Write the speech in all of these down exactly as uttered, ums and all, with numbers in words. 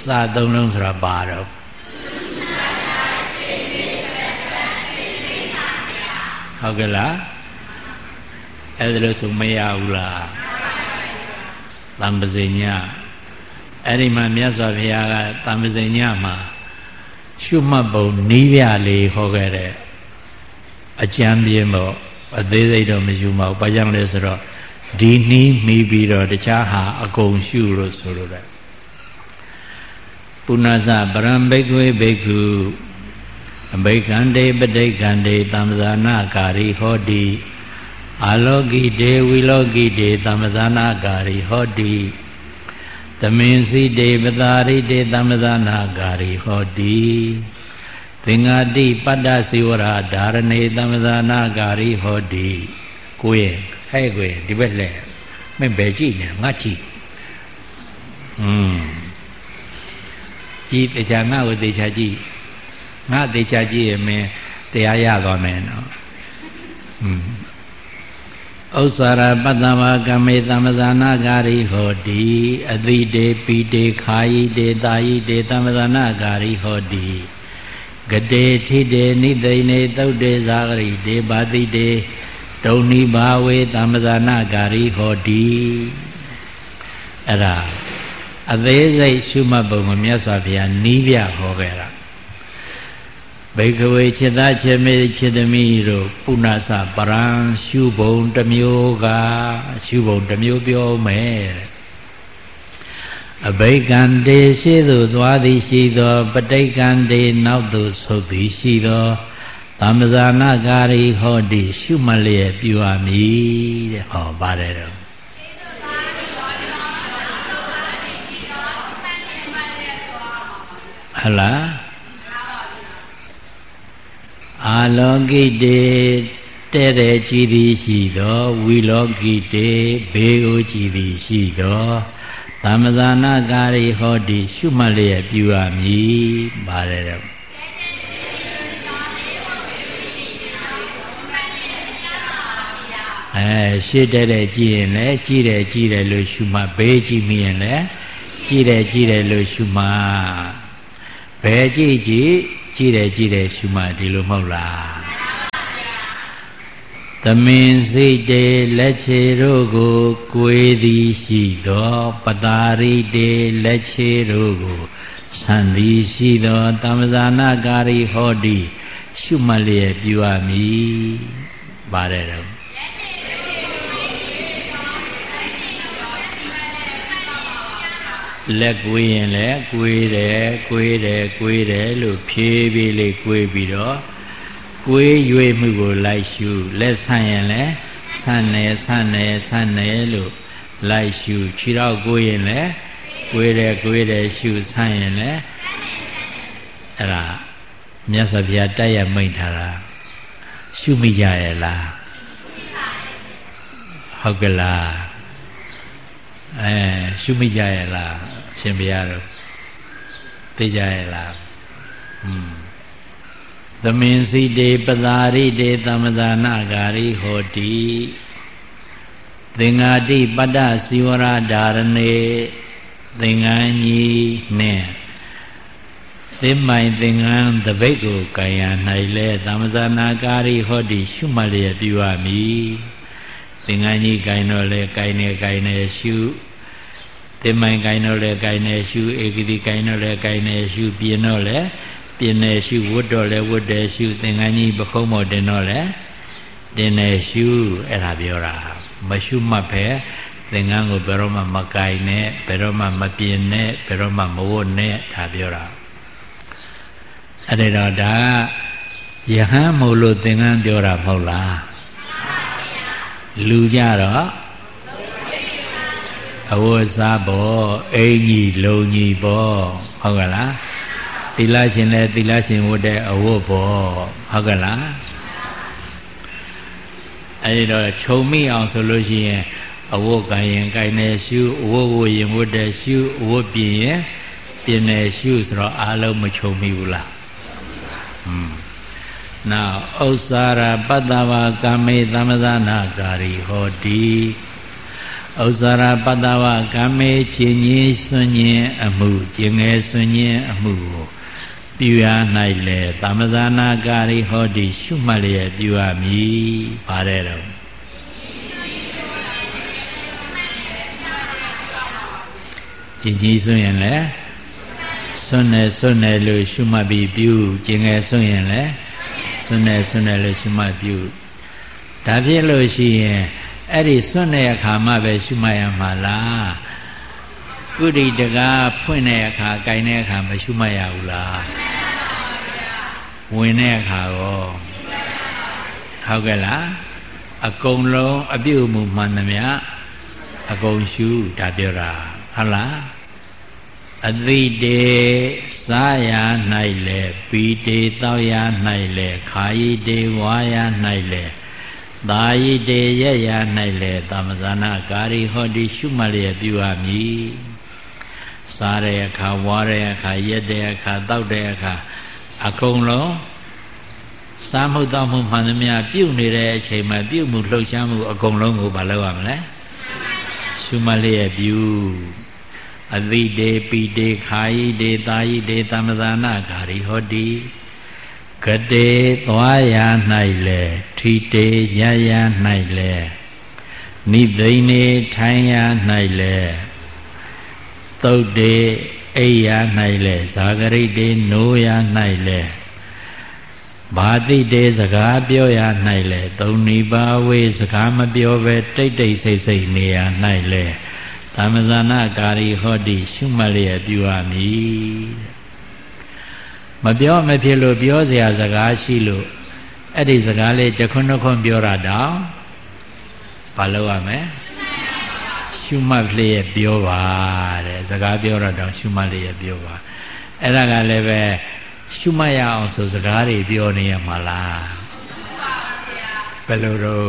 စာသုံးလုံးဆိုတာပါတော့ဟုတ်ကဲ့လားအဲ့ဒါလို့ဆိုမရဘူးလားတမ္ပဇိညအဲ့ဒီမှာမြတ်စွာဘုရားကတမ္ပဇိညမှာရှုမှတ်ပုံနီးပြလေးဟောခဲ့တဲ့အကျမ်းပြင်းပေါ့အသေးစိတ်တော့မယူမအောင်ဘာကြောင့်လဲဆိုတော့ဒီနီးမိပြီးတော့တခြားဟာအကုန်ရှုလို့ဆိုလိုတယ်ပုဏ္ဏစပရံဘိက္ခွေဘိက္ခုအဘိက္ခန္တေပဋိက္ခန္တေတမ္ပဇာနာကာရိဟောတိအာလောကိတေဝိလောကိတေတမ္ပဇာနာကာရိဟောတိသမင်စီတေပတာရိတေတမ္ပဇာနာကာရိဟောတိသင်္ဃာတိပတ္တစီဝရဓာရဏေတမ္ပဇာနာကာရိဟောတိကိုယ်ဟဲ့ကိုယ်ဒီဘက်လဲမင်းဘယ်ကြည့်နေငါကြည့်อืมကြည့်တရားငါ့ကိုတရားကြည့်ငါတရားကြည့်ရင်မင်းတရားရသွားမယ်နော်อืมဥစ္စာရပတ္တဝကမေတမ္ပဇာနာကာရိဟောတိအတိတေပိတေခာယိတေတာယိတေတမ္ပဇာနာကာရိဟောတိဂတေထိတေနိသိနေသုတ်တေဇာဂရိတေဘာတိတေဒုံနိဘာဝေတမ္ပဇာနာကာရိဟောတိအဲ့ဒါအသေးစိတ်ရှုမှတ်ပုံကိုမြတ်စွာဘုရားနီးပြဟောခဲ့တာဘိက္ခဝေจิตသားချေမေจิตသမီးတို့ပုဏ္ဏစပရံရှုပုံတစ်မျိုးကရှုပုံတစ်မျိုးပြောမယ်အဘိက္ခန္တေရှေ့သို့သွားသည်ရှိသောပဋိက္ခန္တေနောက်သို့ဆုတ်သည်ရှိသောတမ္ပဇာနာကာရိဟောတိရှုမှတ်လျက်ပြုရမည်တဲ့ဟောပါတယ်တော့ဟလားအာလောကိတေတဲ့တဲ့ကြည်သည်ရှိသောဝီလောကိတေဘေကိုကြည်သည်ရှိသောသမ္မဇာနာကာရိဟောတိရှုမှတ်လျက်ပြုရမည်ပါတယ်တော့အဲရှေ့တဲ့တဲ့ကြည်ရင်လည်းကြည်တယ်ကြည်တယ်လို့ရှုမှတ်ဘေးကြည်မိရင်လည်းကြည်တယ်ကြည်တယ်လို့ရှုမှတ်ဘယ်ကြည်ကြည်ကြည်တယ်ကြည်တယ်ရှုမှတ်ဒီလိုမဟုတ်လားသမင်စိတ်တေလက်ခြေတို့ကိုကိုယ်သည်ရှိသောပတာရိတေလက်ခြေတို့ကိုဆံသည်ရှိသောတမ္ပဇာနာကာရိဟောတိရှုမှတ်လျက်ပြုရမည်ပါတယ်တော့လက်ကွေးရင်လည်းကွေးတယ်ကွေးတယ်ကွေးတယ်လို့ဖြည်းဖြည်းလေးကွေးပြီးတော့ကွေးရွေးမှုကိုလိုက်ရှုလက်ဆန့်ရင်လည်းဆန့်နေဆန့်နေဆန့်နေလို့လိုက်ရှုခြေတော့ကွေးရင်လည်းကွေးတယ်ကွေးတယ်ရှုဆန့်ရင်လည်းအဲ့ဒါမြတ်စွာဘုရားတိုက်ရမိန့်ထားတာရှုမိကြရဲ့လားဟုတ်ကဲ့လားအဲရှုမိကြရဲ့လားရှင်ဘုရားတို့သိကြရဲ့လားอืมသမင်စီတေပတာရိတေတမ္ပဇာနာကာရိဟောတိသင်္ဃာတိပတ္တစီဝရဓာရဏေသင်္ကန်းကြီးနဲ့သင်္မိုင်သင်္ကန်းတပိတ်ကိုကာယ၌လဲတမ္ပဇာနာကာရိဟောတိရှုမှတ်လျက်ပြုရမည်သင်္ကန်းကြီးကိုင်တော့လဲကိုင်နေကိုင်နေရှုသင်္မိုင်ကိုင်တော့လဲကိုင်နေရှုဧကတိကိုင်တော့လဲကိုင်နေရှုပြင်းတော့လဲပြင်းနေရှုဝတ်တော့လဲဝတ်တယ်ရှုသင်္ကန်းကြီးပခုံးမော်တင်တော့လဲတင်နေရှုအဲ့ဒါပြောတာမရှုမှတ်ပဲသင်္ကန်းကိုဘယ်တော့မှမကိုင်နဲ့ဘယ်တော့မှမပြင်းနဲ့ဘယ်တော့မှမဝတ်နဲ့ဒါပြောတာအဲ့ဒါတော့ဒါယဟန်မို့လို့သင်္ကန်းပြောတာမဟုတ်လားလူကြတော့အဝတ်စားပေါ်အင်ကြီးလုံကြီးပေါ်ဟုတ်ကလားသီလရှင်လည်းသီလရှင်ဝတ်တဲ့အဝတ်ပေါ်ဟုတ်ကလားအဲဒီတော့ခြုံမိအောင်ဆိုလို့ရှိရင်အဝတ်ကရင်ကိုင်နေရှုအဝတ်ဝရင်ဝတ်တဲ့ရှုအဝတ်ပြင်ရင်ပြင်နေရှုဆိုတော့အားလုံးမခြုံမိဘူးလားอืมနောက်ဥစ္စာရပတ္တဝကမေသမ္ပဇာနာကာရိဟောတိဥဇာရပတ္တဝကမေချင်းကြီးစွန့်ခြင်းအမှုကျင်ငယ်စွန့်ခြင်းအမှုကိုပြုရ၌လေသမဇာနာကာရိဟောတိရှုမှတ်လျက်ပြုရမည်ပါတယ်တော့ကျင်ကြီးစွန့်ရင်လေစွန့်နေစွန့်နေလို့ရှုမှတ်ပြီးပြုကျင်ငယ်စွန့်ရင်လေစွန့်နေစွန့်နေလို့ရှုမှတ်ပြုဒါဖြစ်လို့ရှိရင်အဲ့ဒီစွန့်တဲ့အခါမှပဲရှုမှတ်ရမှာလားကုဋိတကားဖွင့်တဲ့အခါ၊ကြိုင်တဲ့အခါမရှုမှတ်ရဘူးလားဝင်တဲ့အခါရောဟုတ်ကဲ့လားအကုန်လုံးအပြုအမူမှန်သမျှအကုန်ရှုဒါပြောတာဟုတ်လားအသိတေစာရ၌လေပီတေတောက်ရ၌လေခာယိတေဝါရ၌လေသာယိတေရရ၌လေသမဇာနာကာရိဟောတိရှုမှတ်လျက်ပြုရမည်စားတဲ့အခါဝါတဲ့အခါရက်တဲ့အခါတောက်တဲ့အခါအကုန်လုံးစားမှုတောက်မှုမှန်သမျှပြုတ်နေတဲ့အချိန်မှာပြုတ်မှုလှုပ်ရှားမှုအကုန်လုံးကိုမလုပ်ရမလဲရှုမှတ်လျက်ပြုအသိတေပိတေခာယိတေသာယိတေသမဇာနာကာရိဟောတိကတေသွားရ၌လေထိတေရရ၌လေနိသိနေထိုင်ရ၌လေသုတ်တေအိယာ၌လေဇာဂရိတေနိုးရ၌လေဘာတိတေစကားပြောရ၌လေသုံးနိပါဝေစကားမပြောပဲတိတ်တိတ်ဆိတ်ဆိတ်နေရ၌လေသမဇာနာကာရိဟောတိရှုမှတ်လျက်ပြုရမည်မပြောမဖြစ်လို့ပြောเสียစကားရှိလို့အဲ့ဒီစကားလေးတခွန်းတခွန်းပြောတာတောင်ဘာလုပ်ရမလဲရှုမှတ်လျက်ပြောပါတဲ့စကားပြောတာတောင်ရှုမှတ်လျက်ပြောပါအဲ့ဒါကလည်းပဲရှုမှတ်ရအောင်ဆိုစကားတွေပြောနေရမှာလားဘယ်လိုတော့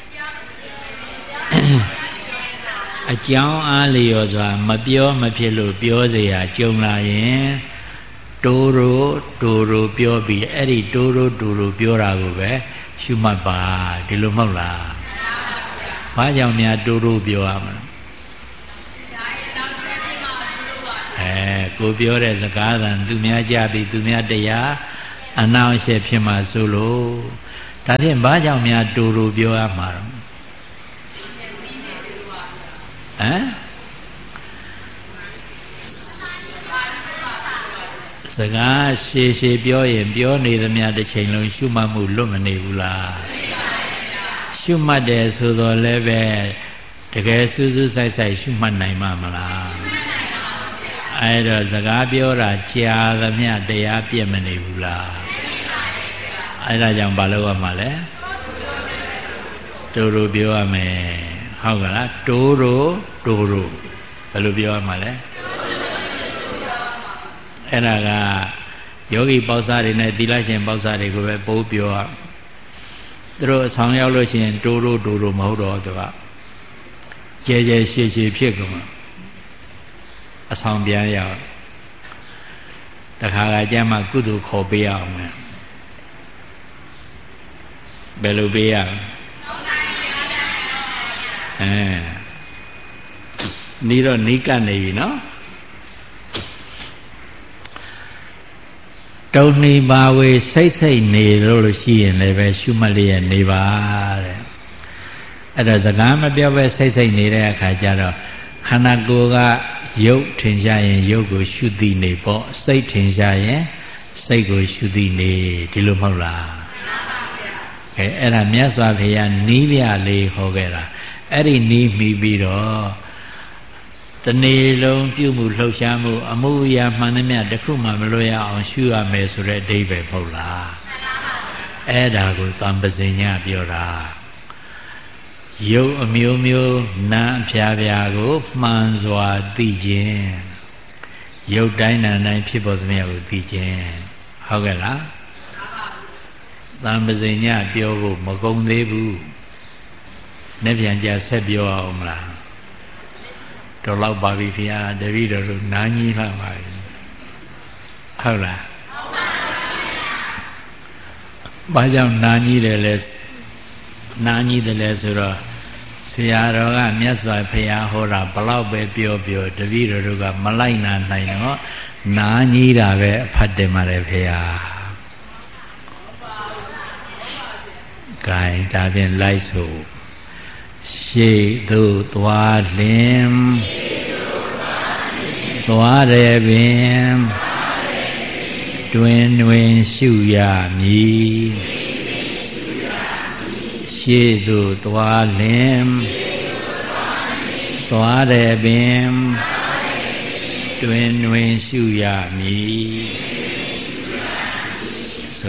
အကြောင်းအားလျော်စွာမပြောမဖြစ်လို့ပြောเสียကြုံလာရင်တိုးရိုးတိုးရိုးပြောပြီးအဲ့ဒီတိုးရိုးတိုးရိုးပြောတာကိုပဲရှုမှတ်ပါဒီလိုမဟုတ်လားဘာကြောင့်များတိုးရိုးပြောရမလဲအဲကိုပြောတဲ့စကားသံသူများကြားပြီးသူများတရားအနှောင့်အယှက်ဖြစ်မှာဆိုလို့ဒါဖြင့်ဘာကြောင့်များတိုးရိုးပြောရမှာတော့ဟမ်စကားရှည်ရှည်ပြောရင်ပြောနေသမျှတစ်ချိန်လုံးရှုမှတ်မှုလွတ်မနေဘူးလားရှုမှတ်တယ်ဆိုတော့လည်းပဲတကယ်စူးစူးဆိုင်ဆိုင်ရှုမှတ်နိုင်မှာမလားအဲ့တော့စကားပြောတာကြာသမျှတရားပြည့်မနေဘူးလားအဲ့ဒါကြောင့်ဘာလို့ရမှာလဲတိုးတိုးပြောရမယ်ဟုတ်ကလားတိုးတိုးတိုးတိုးဘယ်လိုပြောရမှာလဲအဲ့ဒါကယောဂီပေါစာတွေနဲ့သီလရှင်ပေါစာတွေကိုပဲပိုးပြောရသူတို့အဆောင်ရောက်လို့ရှိရင်တိုးတိုးတိုးတိုးမဟုတ်တော့သူကကျဲကျဲရှည်ရှည်ဖြစ်ကုန်အဆောင်ပြန်ရောက်တခါကကြမ်းမှကုသိုလ်ခေါ်ပေးအောင်မယ်ဘယ်လိုပေးရအဲနီးတော့နီးကပ်နေပြီနော်တုံနေပါဝေစိတ်စိတ်နေလို့လို့ရှိရင်လည်းပဲရှုမှတ်လျက်နေပါတဲ့အဲ့တော့စကားမပြောပဲစိတ်စိတ်နေတဲ့အခါကျတော့ခန္ဓာကိုယ်ကရုပ်ထင်ရှားရင်ရုပ်ကိုရှုသိနေပေါ့စိတ်ထင်ရှားရင်စိတ်ကိုရှုသိနေဒီလိုမဟုတ်လားအဲအဲ့ဒါမြတ်စွာဘုရားနီးပြလေးဟောခဲ့တာအဲ့ဒီနီးမိပြီးတော့တနေ့လုံးပြုမှုလှုပ်ရှားမှုအမှုအရာမှန်သမျှတစ်ခုမှမလွတ်ရအောင်ရှုရမယ်ဆိုတဲ့အဓိပ္ပာယ်မဟုတ်လားအဲ့ဒါကိုသံပဇင်ညပြောတာရုပ်အမျိုးမျိုးနာအဖျားဖျားကိုမှန်စွာသိခြင်းရုပ်တိုင်းနာတိုင်းဖြစ်ပေါ်သမျှကိုသိခြင်းဟုတ်ကဲ့လားသံပဇင်ညပြောဖို့မကုန်သေးဘူးနေ့ပြန်ကြဆက်ပြောအောင်မလားတော်လောက်ပါပြီဖေဟာတပည့်တော်တို့နားကြီးလှပါပြီဟုတ်လားဘာကြောင့်နားကြီးတယ်လဲနားကြီးတယ်လဲဆိုတော့ဆရာတော်ကမြတ်စွာဘုရားဟောတာဘလောက်ပဲပြောပြောတပည့်တော်တို့ကမလိုက်နာနိုင်တော့နာကြီးတာပဲအဖတ်တယ်မှာလေဘုရားဂိုင်းဒါဖြင့်လိုက်ဆိုရှေ့သို့သွားလင်သွားတယ်ပင်တွင်တွင်ရှုရမည်ရှေ့သို့သွားလင်သွားတယ်ပင်တွင်တွင်ရှုရမည်